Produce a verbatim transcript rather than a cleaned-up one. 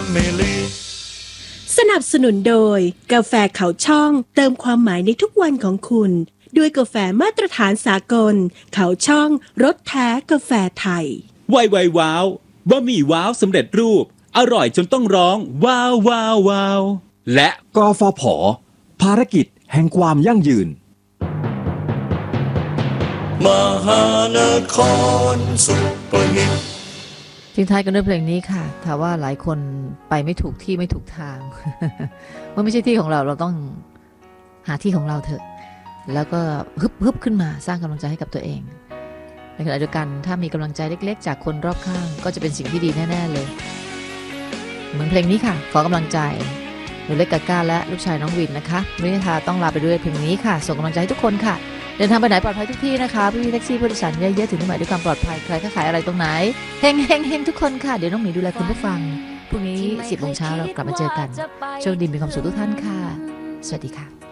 Family สนับสนุนโดยกาแฟเขาช่องเติมความหมายในทุกวันของคุณด้วยกาแฟมาตรฐานสากลเขาช่องรสแท้กาแฟไทยไวไวว้าวบะหมี่ว้าวสำเร็จรูปอร่อยจนต้องร้องว้าวว้าวว้าวและกฟผ.ภารกิจแห่งความยั่งยืนมหานครสุปนิตทิ้งท้ายกันด้วยเพลงนี้ค่ะถ้าว่าหลายคนไปไม่ถูกที่ไม่ถูกทาง เมื่อไม่ใช่ที่ของเราเราต้องหาที่ของเราเถอะแล้วก็ฮึบฮึบขึ้นมาสร้างกำลังใจให้กับตัวเองในขณะเดียวกันถ้ามีกำลังใจเล็กๆจากคนรอบข้างก็จะเป็นสิ่งที่ดีแน่ๆเลยเหมือนเพลงนี้ค่ะขอกำลังใจหนูเล็กกาก้าและลูกชายน้องวินนะคะวินิธาต้องลาไปด้วยเพลงนี้ค่ะส่งกำลังใจให้ทุกคนค่ะเดินทางไปไหนปลอดภัยทุกที่นะคะพี่แท็กซี่ผู้โดยสารเยอะๆถึงที่หมายด้วยความปลอดภัยใครก็ขายอะไรตรงไหนเฮงเฮงเฮงทุกคนค่ะเดี๋ยวน้องหมีดูแลคุณผู้ฟังพรุ่งนี้สิบโมงเช้าเรากลับมาเจอกันโชคดีมีความสุขทุกท่านค่ะสวัสดีค่ะ